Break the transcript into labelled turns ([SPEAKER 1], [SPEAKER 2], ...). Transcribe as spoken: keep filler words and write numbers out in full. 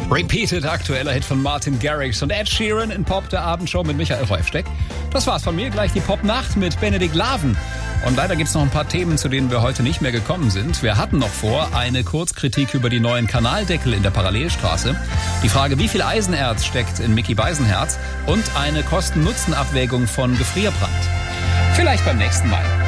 [SPEAKER 1] Repeated, aktueller Hit von Martin Garrix und Ed Sheeran in Pop, der Abendshow mit Michael Reifsteck. Das war's von mir, gleich die Pop-Nacht mit Benedikt Laven. Und leider gibt's noch ein paar Themen, zu denen wir heute nicht mehr gekommen sind. Wir hatten noch vor eine Kurzkritik über die neuen Kanaldeckel in der Parallelstraße, die Frage, wie viel Eisenerz steckt in Micky Beisenherz und eine Kosten-Nutzen-Abwägung von Gefrierbrand. Vielleicht beim nächsten Mal.